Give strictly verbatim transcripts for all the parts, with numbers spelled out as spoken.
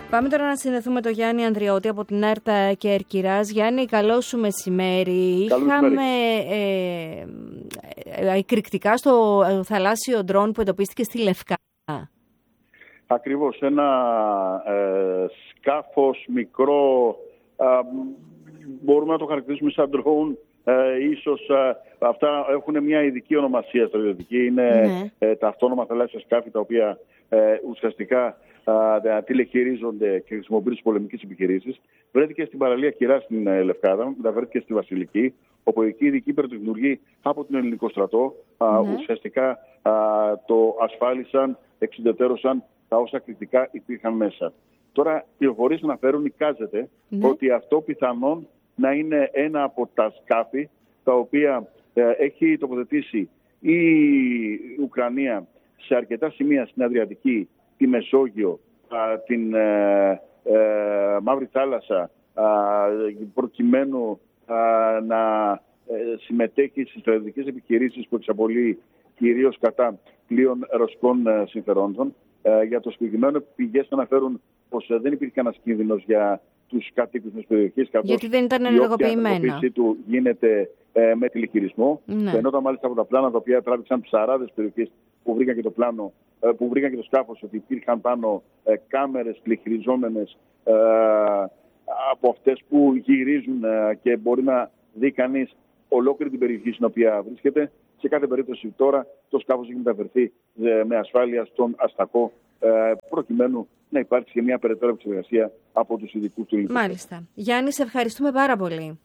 Πάμε τώρα να συνδεθούμε το Γιάννη Ανδριώτη από την ΕΡΤ Κέρκυρας. Γιάννη, καλό σου μεσημέρι. Είχαμε ε, ε, εκρηκτικά στο θαλάσσιο ντρόν που εντοπίστηκε στη Λευκάδα. Ακριβώς, ένα ε, σκάφος μικρό, ε, μπορούμε να το χαρακτηρίσουμε σαν ντρόουν. Ε, ίσως ε, αυτά έχουν μια ειδική ονομασία στρατιωτική. Είναι ναι. ε, τα αυτόνομα θαλάσσια σκάφη, τα οποία ε, ουσιαστικά ε, τηλεχειρίζονται και χρησιμοποιούν στις πολεμικές επιχειρήσεις. Βρέθηκε στην παραλία Κυρά στην ε, Λευκάδα, μεταφέρθηκε στη Βασιλική, όπου εκεί ειδική πυροτεχνουργοί από τον ελληνικό στρατό ναι. ε, ουσιαστικά ε, το ασφάλισαν, εξουδετερώσαν τα όσα κριτικά υπήρχαν μέσα. Τώρα, πληροφορίες αναφέρουν, εικάζεται ναι. ότι αυτό πιθανόν να είναι ένα από τα σκάφη τα οποία ε, έχει τοποθετήσει η Ουκρανία σε αρκετά σημεία στην Αδριατική, τη Μεσόγειο, α, την ε, ε, Μαύρη Θάλασσα, α, προκειμένου α, να ε, συμμετέχει στις στρατιωτικές επιχειρήσεις που εξαπολύει κυρίως κατά πλοίων ρωσικών ε, συμφερόντων. Ε, για το συγκεκριμένο, πηγές αναφέρουν πως ε, δεν υπήρχε κανένας κίνδυνος για τους κατοίκους της περιοχής, γιατί δεν ήταν ενεργοποιημένα. Η όποια του γίνεται ε, με τηλεχειρισμό. Ναι. Φαινόταν μάλιστα από τα πλάνα τα οποία τράβηξαν ψαράδες περιοχής που βρήκαν και το πλάνο, ε, που βρήκαν και το σκάφος, ότι υπήρχαν πάνω ε, κάμερες τηλεχειριζόμενες ε, από αυτές που γυρίζουν ε, και μπορεί να δει κανείς ολόκληρη την περιοχή στην οποία βρίσκεται. Σε κάθε περίπτωση τώρα το σκάφος έχει μεταφερθεί ε, με ασφάλεια στον αστακό, ε, προκειμένου να υπάρξει και μια περαιτέρω εξεργασία από τους ειδικούς του ελληνικού. Μάλιστα. Γιάννη, σε ευχαριστούμε πάρα πολύ.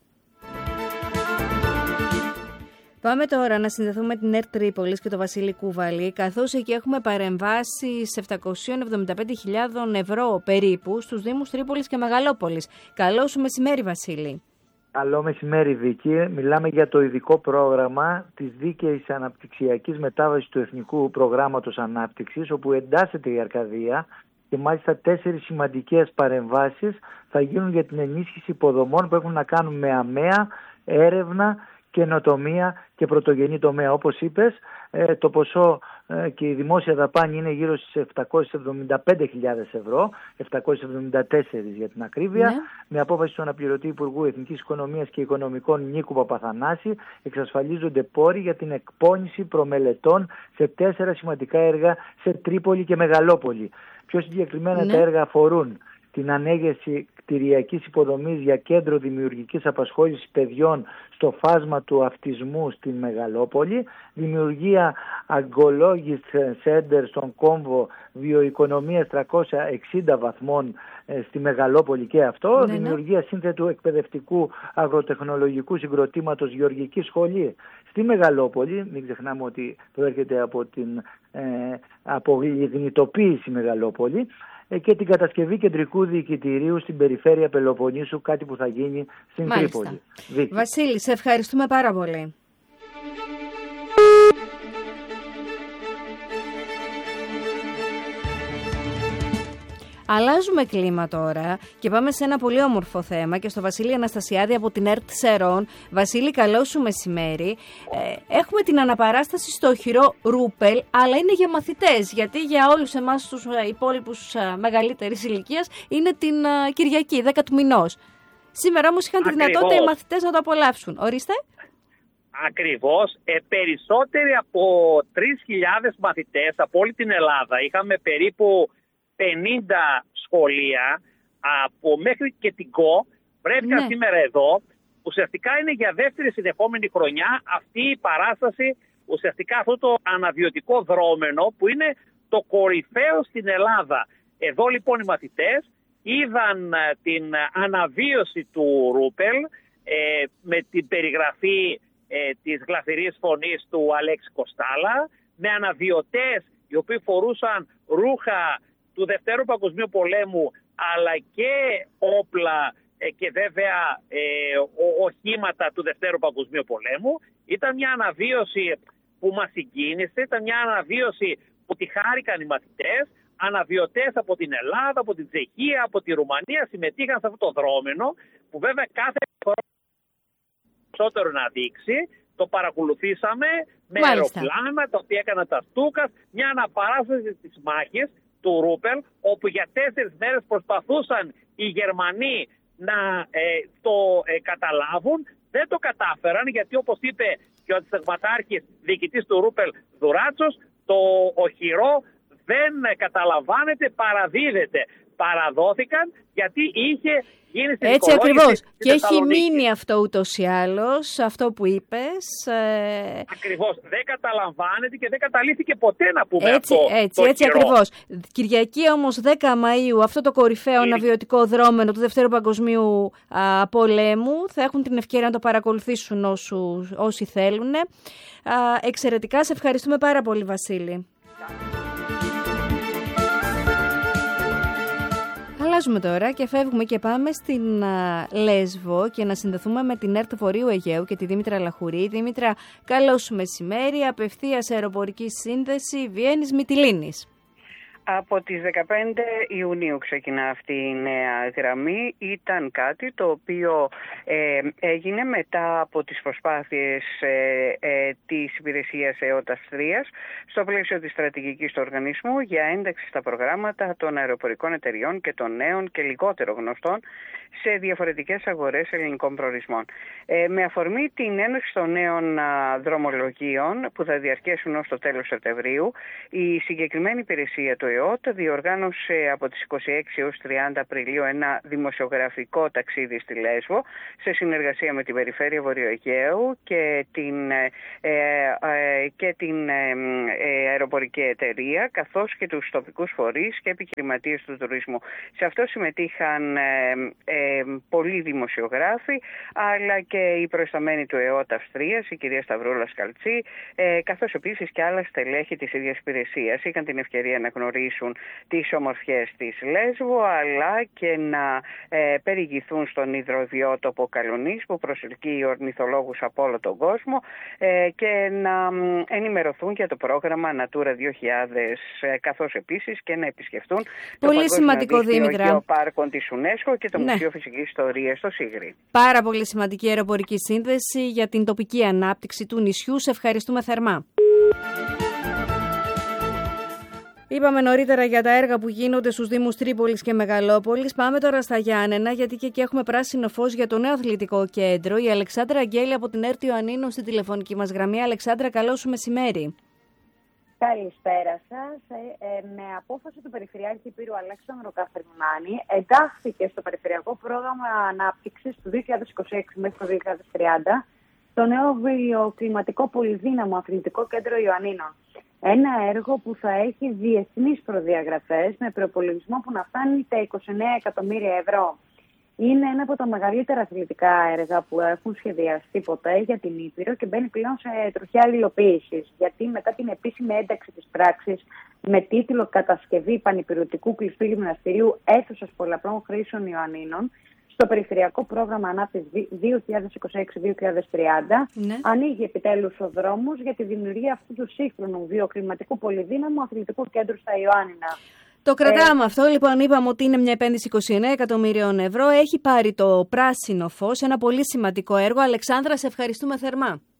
Πάμε τώρα να συνδεθούμε με την ΕΡΤ Τρίπολης και το Βασίλη Κουβαλή, καθώς εκεί έχουμε παρεμβάσεις επτακόσιες εβδομήντα πέντε χιλιάδες ευρώ περίπου στους Δήμους Τρίπολης και Μεγαλόπολης. Καλό σου μεσημέρι, Βασίλη. Καλό μεσημέρι, Βίκη. Μιλάμε για το ειδικό πρόγραμμα της δίκαιης αναπτυξιακής μετάβασης του Εθνικού Προγράμματος Ανάπτυξης, όπου εντάσσεται η Αρκαδία και μάλιστα τέσσερις σημαντικές παρεμβάσεις θα γίνουν για την ενίσχυση υποδομών που έχουν να κάνουν με αμαία, έρευνα, καινοτομία και πρωτογενή τομέα. Όπως είπες, το ποσό και η δημόσια δαπάνη είναι γύρω στις επτακόσιες εβδομήντα πέντε χιλιάδες ευρώ, επτακόσιες εβδομήντα τέσσερα για την ακρίβεια, ναι. με απόφαση του αναπληρωτή Υπουργού Εθνικής Οικονομίας και Οικονομικών Νίκου Παπαθανάση, εξασφαλίζονται πόροι για την εκπόνηση προμελετών σε τέσσερα σημαντικά έργα σε Τρίπολη και Μεγαλόπολη. Πιο συγκεκριμένα ναι. τα έργα αφορούν την ανέγερση κτηριακής υποδομής για κέντρο δημιουργικής απασχόλησης παιδιών στο φάσμα του αυτισμού στην Μεγαλόπολη, δημιουργία Aggologist Center στον Κόμβο βιοοικονομίας τριακόσια εξήντα βαθμών ε, στη Μεγαλόπολη και αυτό, ναι, δημιουργία ναι. σύνθετου εκπαιδευτικού αγροτεχνολογικού συγκροτήματος Γεωργική Σχολή στη Μεγαλόπολη. Μην ξεχνάμε ότι προέρχεται από την ε, απογλυγνητοποίηση Μεγαλόπολη, και την κατασκευή κεντρικού διοικητηρίου στην περιφέρεια Πελοποννήσου, κάτι που θα γίνει στην Τρίπολη. Βασίλη, σε ευχαριστούμε πάρα πολύ. Αλλάζουμε κλίμα τώρα και πάμε σε ένα πολύ όμορφο θέμα και στο Βασίλη Αναστασιάδη από την ΕΡΤ Σερών. Βασίλη, καλό σου μεσημέρι. Ε, έχουμε την αναπαράσταση στο οχυρό Ρούπελ, αλλά είναι για μαθητές, γιατί για όλους εμάς τους υπόλοιπους μεγαλύτερης ηλικίας είναι την Κυριακή, δέκα του μηνός. Σήμερα όμως είχαν Ακριβώς. τη δυνατότητα οι μαθητές να το απολαύσουν. Ορίστε. Ακριβώς. Ε, περισσότεροι από τρεις χιλιάδες μαθητές από όλη την Ελλάδα. Είχαμε περίπου πενήντα σχολεία από μέχρι και την ΚΟ βρέθηκαν ναι. σήμερα εδώ. Ουσιαστικά είναι για δεύτερη συνεχόμενη χρονιά αυτή η παράσταση, ουσιαστικά αυτό το αναβιωτικό δρόμενο που είναι το κορυφαίο στην Ελλάδα. Εδώ λοιπόν οι μαθητές είδαν την αναβίωση του Ρούπελ ε, με την περιγραφή ε, της γλαφυρής φωνής του Αλέξη Κοστάλα, με αναβιωτές οι οποίοι φορούσαν ρούχα του Δευτέρου Παγκοσμίου Πολέμου, αλλά και όπλα ε, και βέβαια ε, οχήματα του Δευτέρου Παγκοσμίου Πολέμου. Ήταν μια αναβίωση που μας συγκίνησε, ήταν μια αναβίωση που τη χάρηκαν οι μαθητές. Αναβιωτές από την Ελλάδα, από την Τσεχία, από τη Ρουμανία συμμετείχαν σε αυτό το δρόμενο, που βέβαια κάθε χρόνο περισσότερο να δείξει. Το παρακολουθήσαμε με αεροπλάνα τα οποία έκαναν τα Στούκας, μια αναπαράσταση της μάχης. του Ρούπελ, όπου για τέσσερις μέρες προσπαθούσαν οι Γερμανοί να ε, το ε, καταλάβουν. Δεν το κατάφεραν, γιατί όπως είπε και ο αντισταγματάρχης διοικητής του Ρούπελ Δουράτσος, το οχυρό δεν καταλαμβάνεται, παραδίδεται. Παραδόθηκαν γιατί είχε γίνει στην Έτσι ακριβώς. Και έχει Θεσσαλονίκη. μείνει αυτό ούτως ή άλλως, αυτό που είπες. Ε... Ακριβώς. Δεν καταλαμβάνεται και δεν καταλήθηκε ποτέ, να πούμε, έτσι, αυτό έτσι, το έτσι χειρό. ακριβώς. Κυριακή όμως δέκα Μαΐου, αυτό το κορυφαίο Κύριε... ναυιωτικό δρόμενο του Δευτέρου Παγκοσμίου α, Πολέμου. Θα έχουν την ευκαιρία να το παρακολουθήσουν όσου, όσοι θέλουν. Α, εξαιρετικά. Σε ευχαριστούμε πάρα πολύ, Βασίλη. Αλλάζουμε τώρα και φεύγουμε και πάμε στην α, Λέσβο και να συνδεθούμε με την ΕΡΤ Βορείου Αιγαίου και τη Δήμητρα Λαχουρή. Δήμητρα, καλό σου μεσημέρι. Απευθείας αεροπορική σύνδεση Βιέννης Μυτιλήνης. Από τις δεκαπέντε Ιουνίου ξεκινά αυτή η νέα γραμμή. Ήταν κάτι το οποίο ε, έγινε μετά από τις προσπάθειες ε, ε, της υπηρεσίας ΕΟΤ Αυστρίας στο πλαίσιο της στρατηγικής του οργανισμού για ένταξη στα προγράμματα των αεροπορικών εταιριών και των νέων και λιγότερο γνωστών σε διαφορετικές αγορές ελληνικών προορισμών. Ε, με αφορμή την ένωση των νέων α, δρομολογίων που θα διαρκέσουν ως το τέλος Σεπτεμβρίου, η συγκεκριμένη υπηρεσία του ΕΟΤ διοργάνωσε από τις είκοσι έξι έως τριάντα Απριλίου ένα δημοσιογραφικό ταξίδι στη Λέσβο σε συνεργασία με την Περιφέρεια Βορείου Αιγαίου και την, ε, ε, και την ε, ε, αεροπορική εταιρεία, καθώς και τους τοπικούς φορείς και επιχειρηματίες του τουρισμού. Σε αυτό συμμετείχαν ε, ε, πολλοί δημοσιογράφοι, αλλά και οι προϊσταμένοι του ΕΟΤ Αυστρίας, η κυρία Σταυρούλα Σκαλτσή, ε, καθώς επίσης και άλλα στελέχη της ίδιας υπηρεσίας είχαν την ευκαιρία να γνωρίσουν τις ομορφιές της Λέσβου, αλλά και να ε, περιηγηθούν στον υδροβιότοπο Καλονής που προσελκύει ορνηθολόγους από όλο τον κόσμο ε, και να ε, ενημερωθούν για το πρόγραμμα Natura δύο χιλιάδες, ε, καθώς επίσης και να επισκεφτούν πολύ το σημαντικό, Παγκόσμιο Δήμητρα, Γεωπάρκο της UNESCO και το ναι. Μουσείο Φυσικής Ιστορίας στο Σίγρη. Πάρα πολύ σημαντική αεροπορική σύνδεση για την τοπική ανάπτυξη του νησιού. Σε ευχαριστούμε θερμά. Είπαμε νωρίτερα για τα έργα που γίνονται στους Δήμους Τρίπολης και Μεγαλόπολης. Πάμε τώρα στα Γιάννενα, γιατί και εκεί έχουμε πράσινο φως για το νέο αθλητικό κέντρο. Η Αλεξάνδρα Αγγέλη από την ΕΡΤ Ιωαννίνων στη τηλεφωνική μας γραμμή. Αλεξάνδρα, καλό σου μεσημέρι. Καλησπέρα σας. Ε, ε, με απόφαση του Περιφερειάρχη Υπήρου Αλέξανδρο Καφριμάνη εντάχθηκε στο Περιφερειακό Πρόγραμμα Ανάπτυξης του δύο χιλιάδες είκοσι έξι μέχρι το δύο χιλιάδες τριάντα το νέο βιοκλιματικό πολυδύναμο αθλητικό κέντρο Ιωαννίνων. Ένα έργο που θα έχει διεθνείς προδιαγραφές με προπολογισμό που να φτάνει τα είκοσι εννέα εκατομμύρια ευρώ. Είναι ένα από τα μεγαλύτερα αθλητικά έργα που έχουν σχεδιαστεί ποτέ για την Ήπειρο και μπαίνει πλέον σε τροχιά υλοποίησης. Γιατί μετά την επίσημη ένταξη της πράξης με τίτλο «Κατασκευή Πανυπηρωτικού Κλειστού Γυμναστηρίου Αίθουσας Πολλαπλών Χρήσεων Ιωαννίνων», στο Περιφερειακό Πρόγραμμα Ανάπτυξης δύο χιλιάδες είκοσι έξι δύο χιλιάδες τριάντα, ναι. ανοίγει επιτέλους ο δρόμος για τη δημιουργία αυτού του σύγχρονου βιοκλιματικού πολυδύναμου αθλητικού κέντρου στα Ιωάννινα. Το κρατάμε ε... αυτό. Λοιπόν, είπαμε ότι είναι μια επένδυση είκοσι εννέα εκατομμυρίων ευρώ. Έχει πάρει το πράσινο φως, ένα πολύ σημαντικό έργο. Αλεξάνδρα, σε ευχαριστούμε θερμά.